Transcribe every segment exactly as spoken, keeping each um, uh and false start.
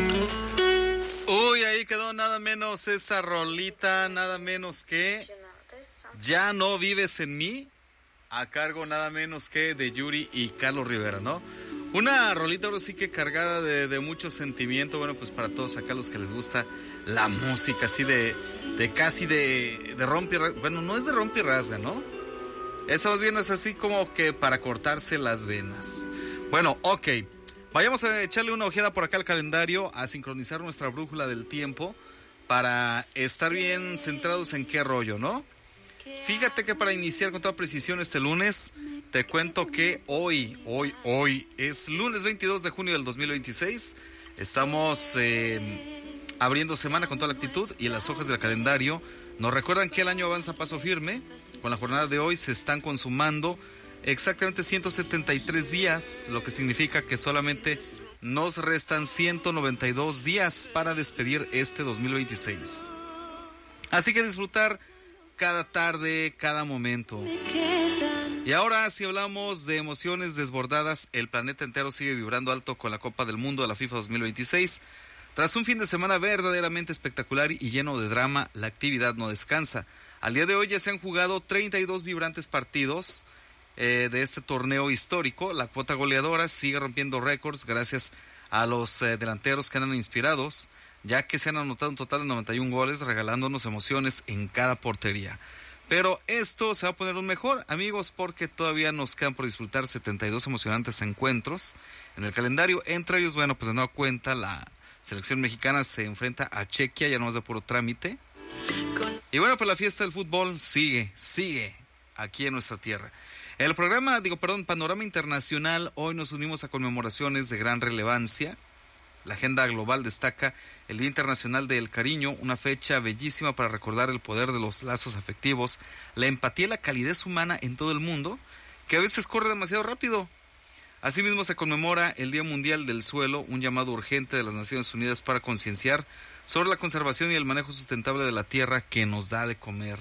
Uy, ahí quedó nada menos esa rolita, nada menos que Ya no vives en mí, a cargo nada menos que de Yuri y Carlos Rivera, ¿no? Una rolita ahora sí que cargada de, de mucho sentimiento, bueno, pues para todos acá los que les gusta la música, así de, de casi de, de rompe y rasga, bueno, no es de rompe y rasga, ¿no? Esa más bien es así como que para cortarse las venas. Bueno, ok, vayamos a echarle una ojeada por acá al calendario, a sincronizar nuestra brújula del tiempo, para estar bien centrados en qué rollo, ¿no? Fíjate que para iniciar con toda precisión este lunes, te cuento que hoy, hoy, hoy es lunes veintidós de junio del dos mil veintiséis. Estamos eh, abriendo semana con toda la actitud y en las hojas del calendario nos recuerdan que el año avanza a paso firme. Con la jornada de hoy se están consumando exactamente ciento setenta y tres días, lo que significa que solamente nos restan ciento noventa y dos días para despedir este dos mil veintiséis. Así que disfrutar cada tarde, cada momento. Y ahora, si hablamos de emociones desbordadas, el planeta entero sigue vibrando alto con la Copa del Mundo de la FIFA dos mil veintiséis. Tras un fin de semana verdaderamente espectacular y lleno de drama, la actividad no descansa. Al día de hoy ya se han jugado treinta y dos vibrantes partidos eh, de este torneo histórico. La cuota goleadora sigue rompiendo récords gracias a los eh, delanteros que andan inspirados, ya que se han anotado un total de noventa y un goles, regalándonos emociones en cada portería. Pero esto se va a poner un mejor, amigos, porque todavía nos quedan por disfrutar setenta y dos emocionantes encuentros en el calendario. Entre ellos, bueno, pues de nueva cuenta, la selección mexicana se enfrenta a Chequia, ya no es de puro trámite. Y bueno, pues la fiesta del fútbol sigue, sigue aquí en nuestra tierra. En el programa, digo, perdón, Panorama Internacional, hoy nos unimos a conmemoraciones de gran relevancia. La agenda global destaca el Día Internacional del Cariño, una fecha bellísima para recordar el poder de los lazos afectivos, la empatía y la calidez humana en todo el mundo, que a veces corre demasiado rápido. Asimismo se conmemora el Día Mundial del Suelo, un llamado urgente de las Naciones Unidas para concienciar sobre la conservación y el manejo sustentable de la tierra que nos da de comer.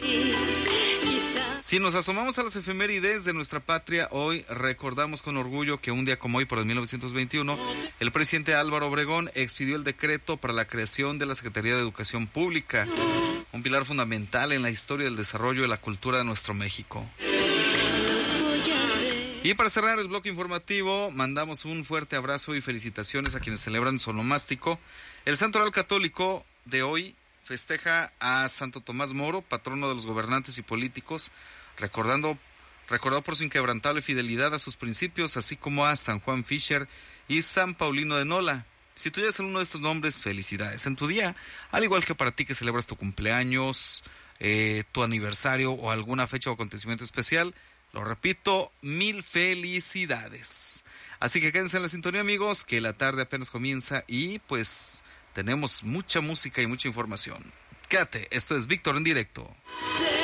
Si nos asomamos a las efemérides de nuestra patria, hoy recordamos con orgullo que un día como hoy, por el mil novecientos veintiuno, el presidente Álvaro Obregón expidió el decreto para la creación de la Secretaría de Educación Pública, un pilar fundamental en la historia del desarrollo de la cultura de nuestro México. Y para cerrar el bloque informativo, mandamos un fuerte abrazo y felicitaciones a quienes celebran su onomástico. El Santo Oral Católico de hoy festeja a Santo Tomás Moro, patrono de los gobernantes y políticos, recordando, recordado por su inquebrantable fidelidad a sus principios, así como a San Juan Fisher y San Paulino de Nola. Si tú llevas uno de estos nombres, felicidades en tu día, al igual que para ti que celebras tu cumpleaños, eh, tu aniversario o alguna fecha o acontecimiento especial. Lo repito, mil felicidades. Así que quédense en la sintonía, amigos, que la tarde apenas comienza y pues tenemos mucha música y mucha información. Quédate, esto es Víctor en directo.